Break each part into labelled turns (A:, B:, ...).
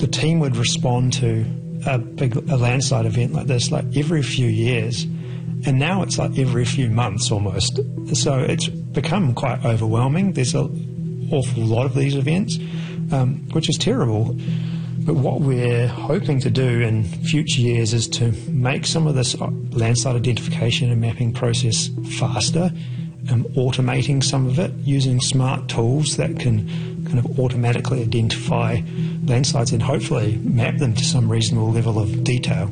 A: the team would respond to a landslide event like this like every few years, and now it's like every few months almost. So it's become quite overwhelming. There's an awful lot of these events, which is terrible. But what we're hoping to do in future years is to make some of this landslide identification and mapping process faster, automating some of it, using smart tools that can kind of automatically identify landslides and hopefully map them to some reasonable level of detail.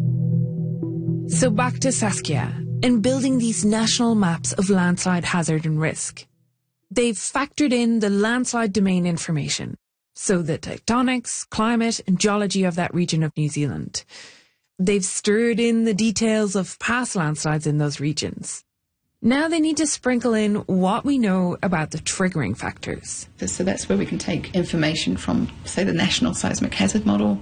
B: So back to Saskia and building these national maps of landslide hazard and risk. They've factored in the landslide domain information, so the tectonics, climate and geology of that region of New Zealand. They've stirred in the details of past landslides in those regions. Now they need to sprinkle in what we know about the triggering factors.
C: So that's where we can take information from, say, the National Seismic Hazard Model,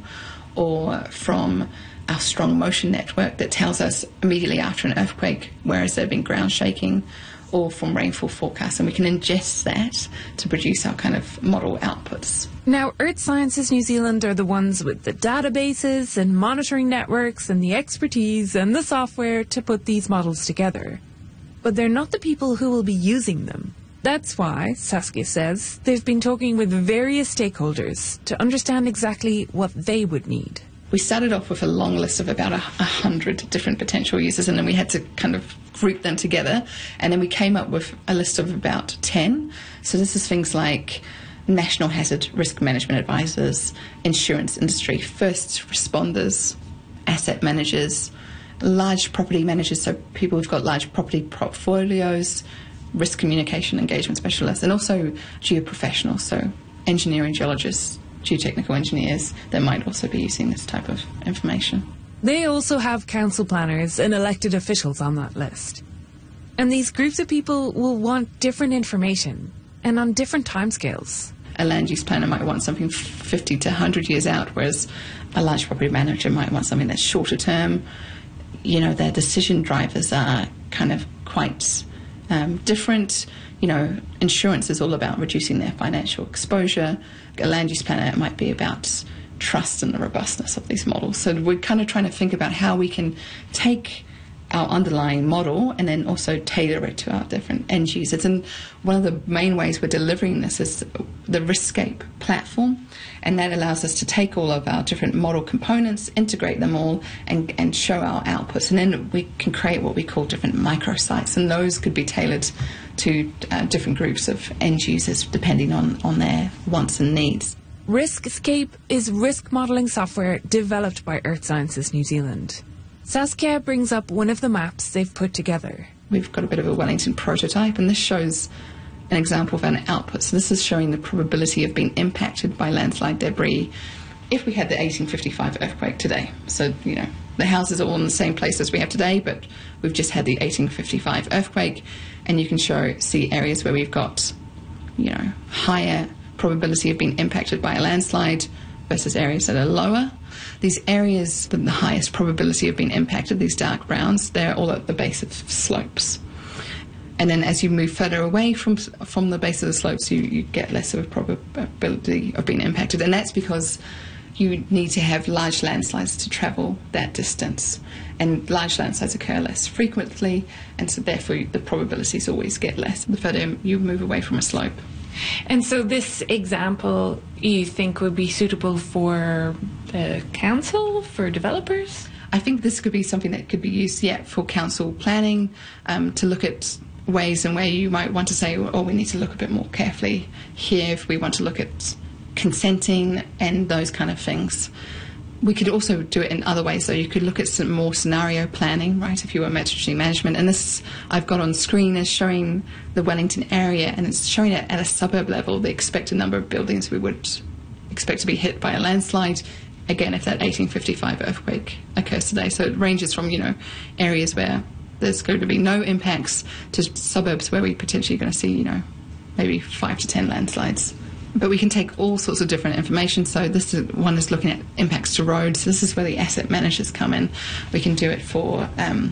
C: or from our strong motion network that tells us immediately after an earthquake where has there been ground shaking, or from rainfall forecasts, and we can ingest that to produce our kind of model outputs.
B: Now, Earth Sciences New Zealand are the ones with the databases and monitoring networks and the expertise and the software to put these models together. But they're not the people who will be using them. That's why, Saskia says, they've been talking with various stakeholders to understand exactly what they would need.
C: We started off with a long list of about 100 different potential users, and then we had to kind of group them together, and then we came up with a list of about 10. So this is things like national hazard risk management advisors, insurance industry, first responders, asset managers, large property managers, so people who've got large property portfolios, risk communication engagement specialists, and also geoprofessionals, so engineering geologists, geotechnical engineers that might also be using this type of information.
B: They also have council planners and elected officials on that list. And these groups of people will want different information and on different timescales.
C: A land use planner might want something 50 to 100 years out, whereas a large property manager might want something that's shorter term. You know, their decision drivers are kind of quite different. You know, insurance is all about reducing their financial exposure. A land use planner might be about trust and the robustness of these models. So we're kind of trying to think about how we can take our underlying model and then also tailor it to our different end users. And one of the main ways we're delivering this is the RiskScape platform, and that allows us to take all of our different model components, integrate them all, and show our outputs. And then we can create what we call different microsites, and those could be tailored to different groups of end users depending on their wants and needs.
B: RiskScape is risk modelling software developed by Earth Sciences New Zealand. Saskia brings up one of the maps they've put together.
C: We've got a bit of a Wellington prototype, and this shows an example of an output. So this is showing the probability of being impacted by landslide debris if we had the 1855 earthquake today. So, you know, the houses are all in the same place as we have today, but we've just had the 1855 earthquake, and you can see areas where we've got, you know, higher probability of being impacted by a landslide versus areas that are lower. These areas with the highest probability of being impacted, these dark browns, they're all at the base of slopes. And then as you move further away from the base of the slopes, you get less of a probability of being impacted. And that's because you need to have large landslides to travel that distance. And large landslides occur less frequently, and so therefore the probabilities always get less the further you move away from a slope.
B: And so this example you think would be suitable for the council, for developers?
C: I think this could be something that could be used, for council planning, to look at ways and where you might want to say, oh, we need to look a bit more carefully here if we want to look at consenting and those kind of things. We could also do it in other ways, so you could look at some more scenario planning, right, if you were metrology management. And this I've got on screen is showing the Wellington area, and it's showing it at a suburb level, the expected number of buildings we would expect to be hit by a landslide, again, if that 1855 earthquake occurs today. So it ranges from, you know, areas where there's going to be no impacts to suburbs where we're potentially going to see, you know, maybe 5 to 10 landslides. But we can take all sorts of different information. So this one is looking at impacts to roads. This is where the asset managers come in. We can do it for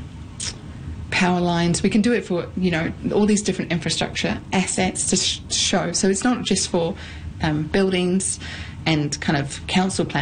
C: power lines. We can do it for, you know, all these different infrastructure assets to show. So it's not just for buildings and kind of council planning.